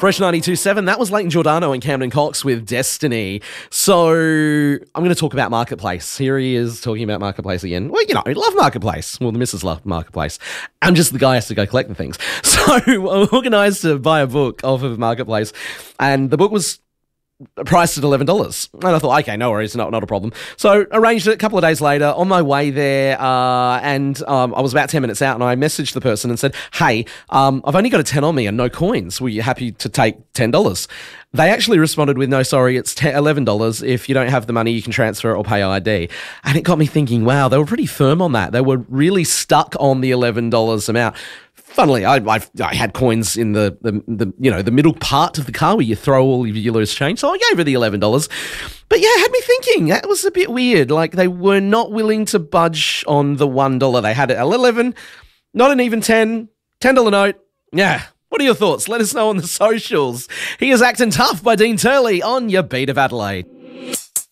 Fresh 92.7, that was Leighton Giordano and Camden Cox with Destiny. So I'm going to talk about Marketplace. Here he is talking about Marketplace again. Well, you know, I love Marketplace. Well, the missus love Marketplace. I'm just the guy who has to go collect the things. So I organised to buy a book off of Marketplace, and the book was priced at $11. And I thought, okay, no worries, not a problem. So arranged it a couple of days later, on my way there, and I was about 10 minutes out, and I messaged the person and said, hey, I've only got a 10 on me and no coins. Were you happy to take $10? They actually responded with, no, sorry, it's $11. If you don't have the money, you can transfer it or pay ID. And it got me thinking, wow, they were pretty firm on that. They were really stuck on the $11 amount. Funnily, I had coins in the middle part of the car where you throw all of your loose change, so I gave her the $11. But yeah, it had me thinking. That was a bit weird. Like, they were not willing to budge on the $1. They had it at 11, not an even $10 note. Yeah. What are your thoughts? Let us know on the socials. He is Acting Tough by Dean Turley on your Beat of Adelaide.